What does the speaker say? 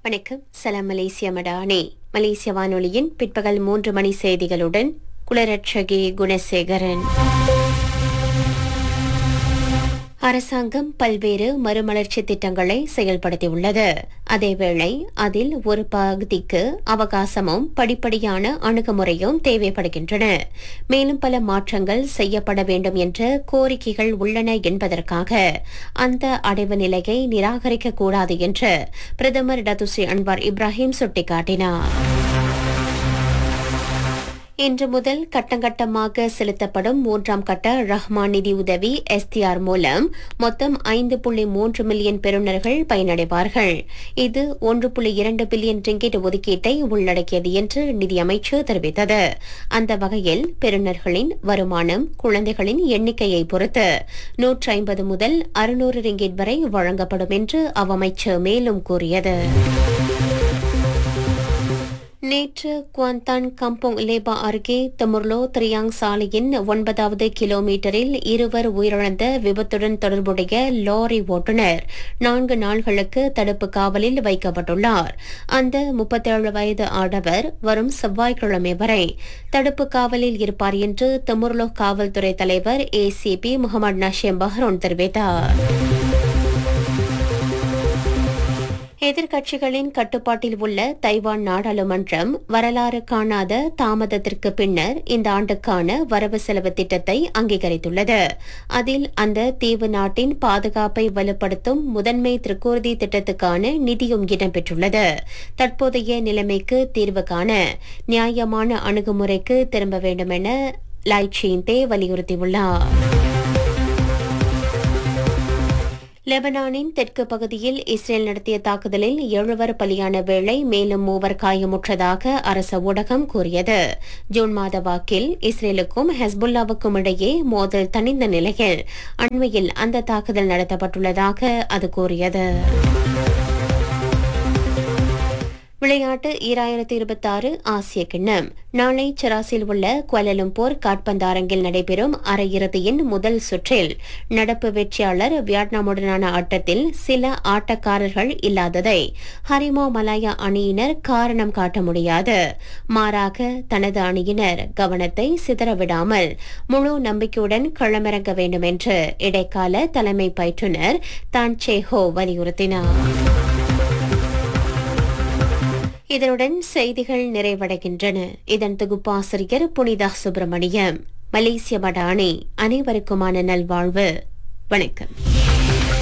வணக்கம். சலாம் மலேசிய மடானே. மலேசிய வானொலியின் பிற்பகல் 3 மணி செய்திகளுடன் குலரட்சகி குணசேகரன். அரசாங்கம் பல்வேறு மறுமலர்ச்சி திட்டங்களை செயல்படுத்தியுள்ளது. அதேவேளை அதில் ஒரு பகுதிக்கு அவகாசமும் படிப்படியான அணுகுமுறையும் தேவைப்படுகின்றன. மேலும் பல மாற்றங்கள் செய்யப்பட வேண்டும் என்ற கோரிக்கைகள் உள்ளன என்பதற்காக அந்த அடைவு நிலையை நிராகரிக்கக்கூடாது என்று பிரதமர் டத்துஸ்ரீ அன்வார் இப்ராஹிம் சுட்டிக்காட்டினார். இன்று முதல் கட்டங்கட்டமாக செலுத்தப்படும் 3ஆம் கட்ட ரஹ்மான் நிதி உதவி STR மூலம் மொத்தம் 5.3 மில்லியன் பெறுநர்கள் பயனடைவார்கள். இது 1.2 பில்லியன் ரிங்கிட் ஒதுக்கீட்டை உள்ளடக்கியது என்று நிதியமைச்சு தெரிவித்தது. அந்த வகையில் பெறுநர்களின் வருமானம் குழந்தைகளின் எண்ணிக்கையை பொறுத்து 150 முதல் 600 ரிங்கிட் வரை வழங்கப்படும் என்று அவ்வமைச்சு மேலும் கூறியது. நேற்று குவாந்தான் கம்போங் லேபா அருகே தமுர்லோ திரியாங் சாலையின் 9வது கிலோமீட்டரில் இருவர் உயிரிழந்த விபத்துடன் தொடர்புடைய லாரி ஓட்டுநர் 4 நாள்களுக்கு தடுப்பு காவலில் வைக்கப்பட்டுள்ளார். அந்த 37 வயது ஆடவர் வரும் செவ்வாய்க்கிழமை வரை தடுப்பு காவலில் இருப்பார் என்று தமுர்லோ காவல்துறை தலைவர் ACP முகமது நஷீம் பஹ்ரோன் தெரிவித்தார். எதிர்க்கட்சிகளின் கட்டுப்பாட்டில் உள்ள தைவான் நாடாளுமன்றம் வரலாறு காணாத தாமதத்திற்கு பின்னர் இந்த ஆண்டுக்கான வரவு செலவு திட்டத்தை அங்கீகரித்துள்ளது. அதில் அந்த தீவு நாட்டின் பாதுகாப்பை வலுப்படுத்தும் முதன்மை திருக்கூர்தி திட்டத்துக்கான நிதியும் இடம்பெற்றுள்ளது. தற்போதைய நிலைமைக்கு தீர்வு காண நியாயமான அணுகுமுறைக்கு திரும்ப வேண்டும் என லாய் சீன்தே வலியுறுத்தியுள்ளார். லெபனானின் தெற்கு பகுதியில் இஸ்ரேல் நடத்திய தாக்குதலில் 7 பலியான வேளை மேலும் 3 காயமுற்றதாக அரச ஊடகம் கூறியது. ஜூன் மாத வாக்கில் இஸ்ரேலுக்கும் ஹெஸ்புல்லாவுக்கும் இடையே மோதல் தணிந்த நிலையில் அண்மையில் அந்த தாக்குதல் நடத்தப்பட்டுள்ளதாக அது கூறியது. விளையாட்டு 2026 ஆசிய கிண்ணம் நாளை செராசில் உள்ள குவாலலும்பூர் காட்பந்தாரங்கில் நடைபெறும் அரையிறுதியின் முதல் சுற்றில் நடப்பு வெற்றியாளர் வியட்நாமுடனான ஆட்டத்தில் சில ஆட்டக்காரர்கள் இல்லாததை ஹரிமா மலாயா அணியினர் காரணம் காட்ட முடியாது. மாறாக தனது அணியினர் கவனத்தை சிதறவிடாமல் முழு நம்பிக்கையுடன் களமிறங்க வேண்டும் என்று இடைக்கால தலைமை பயிற்றுனர் தான் சேஹோ வலியுறுத்தினார். இதனுடன் செய்திகள் நிறைவடைகின்றன. இதன் தொகுப்பாசிரியர் புனிதா சுப்பிரமணியம். மலேசிய மடானே. அனைவருக்குமான நல்வாழ்வு. வணக்கம்.